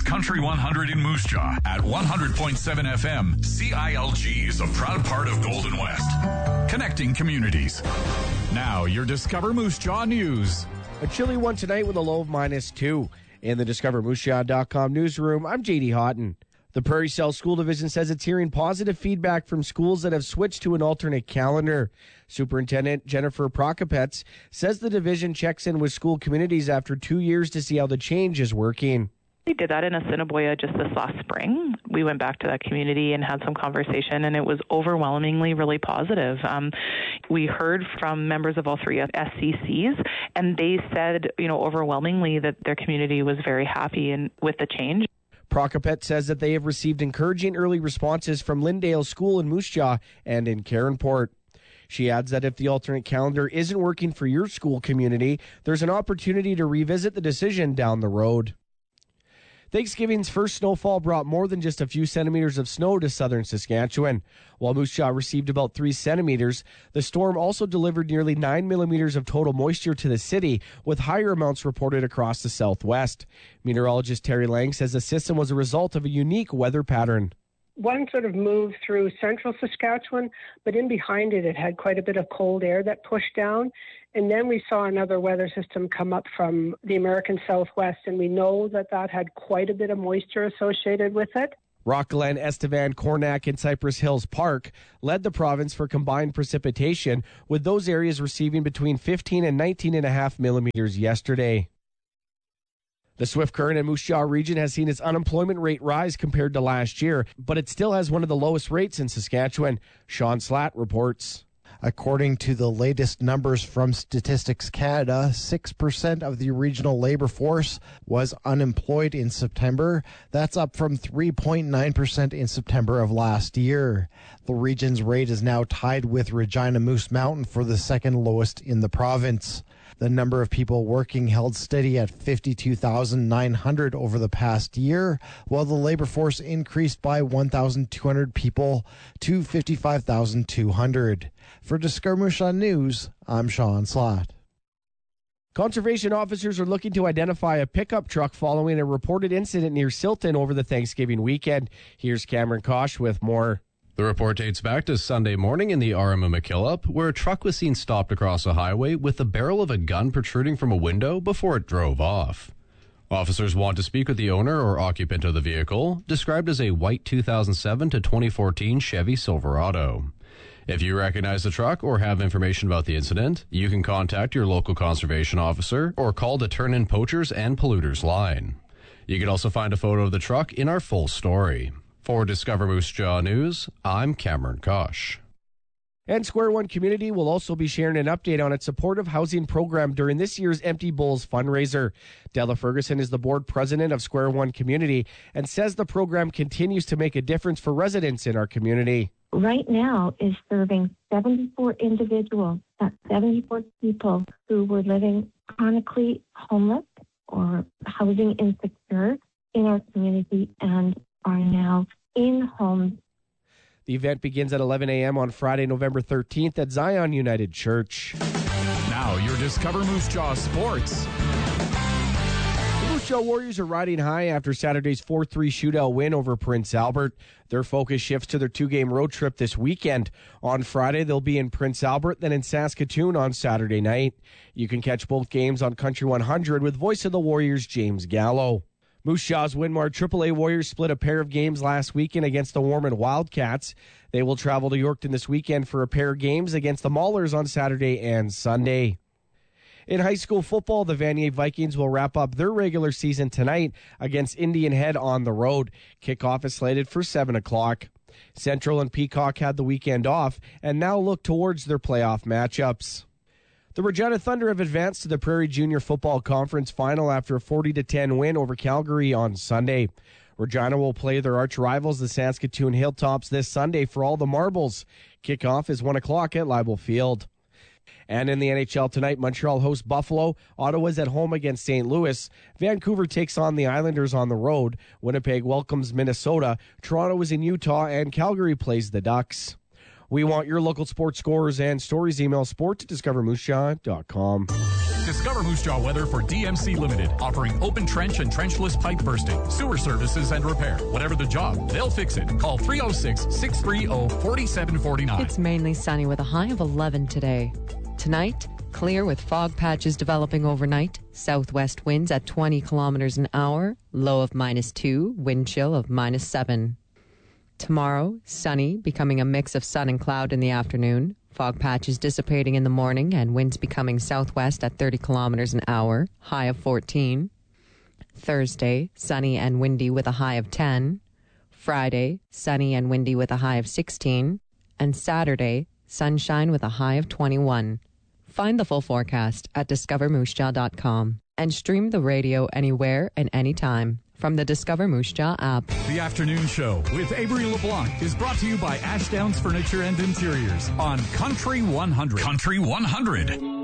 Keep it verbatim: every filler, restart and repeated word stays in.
Country one hundred in Moose Jaw at one hundred point seven F M. C I L G is a proud part of Golden West, connecting communities. Now, your Discover Moose Jaw news. A chilly one tonight with a low of minus two. In the Discover Moose Jaw dot com newsroom, I'm J D Houghton. The Prairie South School Division says it's hearing positive feedback from schools that have switched to an alternate calendar. Superintendent Jennifer Prokopets says the division checks in with school communities after two years to see how the change is working. We did that in Assiniboia just this last spring. We went back to that community and had some conversation, and it was overwhelmingly really positive. Um, we heard from members of all three S C Cs, and they said, you know, overwhelmingly that their community was very happy in, with the change. Prokopet says that they have received encouraging early responses from Lyndale School in Moose Jaw and in Caronport. She adds that if the alternate calendar isn't working for your school community, there's an opportunity to revisit the decision down the road. Thanksgiving's first snowfall brought more than just a few centimeters of snow to southern Saskatchewan. While Moose Jaw received about three centimeters, the storm also delivered nearly nine millimeters of total moisture to the city, with higher amounts reported across the southwest. Meteorologist Terry Lang says the system was a result of a unique weather pattern. One sort of moved through central Saskatchewan, but in behind it, it had quite a bit of cold air that pushed down. And then we saw another weather system come up from the American Southwest, and we know that that had quite a bit of moisture associated with it. Rock Glen, Estevan, Cornack, and Cypress Hills Park led the province for combined precipitation, with those areas receiving between fifteen and nineteen and a half millimeters yesterday. The Swift Current and Moose Jaw region has seen its unemployment rate rise compared to last year, but it still has one of the lowest rates in Saskatchewan. Sean Slatt reports. According to the latest numbers from Statistics Canada, six percent of the regional labor force was unemployed in September. That's up from three point nine percent in September of last year. The region's rate is now tied with Regina Moose Mountain for the second lowest in the province. The number of people working held steady at fifty-two thousand nine hundred over the past year, while the labor force increased by one thousand two hundred people to fifty-five thousand two hundred. For Discover Moose Jaw News, I'm Sean Slatt. Conservation officers are looking to identify a pickup truck following a reported incident near Silton over the Thanksgiving weekend. Here's Cameron Kosh with more. The report dates back to Sunday morning in the Arama-McKillop, where a truck was seen stopped across a highway with the barrel of a gun protruding from a window before it drove off. Officers want to speak with the owner or occupant of the vehicle, described as a white two thousand seven to twenty fourteen Chevy Silverado. If you recognize the truck or have information about the incident, you can contact your local conservation officer or call the Turn-In Poachers and Polluters line. You can also find a photo of the truck in our full story. For Discover Moose Jaw News, I'm Cameron Kosh. And Square One Community will also be sharing an update on its supportive housing program during this year's Empty Bowls fundraiser. Della Ferguson is the board president of Square One Community and says the program continues to make a difference for residents in our community. Right now is serving seventy-four individuals, that's seventy-four people who were living chronically homeless or housing insecure in our community and are now in homes. The event begins at eleven a.m. on Friday, November thirteenth at Zion United Church. Now your Discover Moose Jaw Sports. The Moose Jaw Warriors are riding high after Saturday's four three shootout win over Prince Albert. Their focus shifts to their two-game road trip this weekend. On Friday, they'll be in Prince Albert, then in Saskatoon on Saturday night. You can catch both games on Country one hundred with voice of the Warriors, James Gallo. Moose Jaw's Winmar triple A Warriors split a pair of games last weekend against the Warman Wildcats. They will travel to Yorkton this weekend for a pair of games against the Maulers on Saturday and Sunday. In high school football, the Vanier Vikings will wrap up their regular season tonight against Indian Head on the road. Kickoff is slated for seven o'clock. Central and Peacock had the weekend off and now look towards their playoff matchups. The Regina Thunder have advanced to the Prairie Junior Football Conference Final after a forty to ten win over Calgary on Sunday. Regina will play their arch rivals, the Saskatoon Hilltops, this Sunday for all the marbles. Kickoff is one o'clock at Leibel Field. And in the N H L tonight, Montreal hosts Buffalo. Ottawa's at home against Saint Louis. Vancouver takes on the Islanders on the road. Winnipeg welcomes Minnesota. Toronto is in Utah, and Calgary plays the Ducks. We want your local sports scores and stories. Email sport at discover moose jaw dot com. Discover Moose Jaw weather for D M C Limited, offering open trench and trenchless pipe bursting, sewer services and repair. Whatever the job, they'll fix it. Call three oh six, six three oh, four seven four nine. It's mainly sunny with a high of eleven today. Tonight, clear with fog patches developing overnight. Southwest winds at twenty kilometers an hour. Low of minus two, wind chill of minus seven. Tomorrow, sunny, becoming a mix of sun and cloud in the afternoon. Fog patches dissipating in the morning and winds becoming southwest at thirty kilometers an hour, high of fourteen. Thursday, sunny and windy with a high of ten. Friday, sunny and windy with a high of sixteen. And Saturday, sunshine with a high of twenty-one. Find the full forecast at discover moose jaw dot com and stream the radio anywhere and anytime from the Discover Moose Jaw app. The Afternoon Show with Avery LeBlanc is brought to you by Ashdowns Furniture and Interiors on Country one hundred. Country one hundred.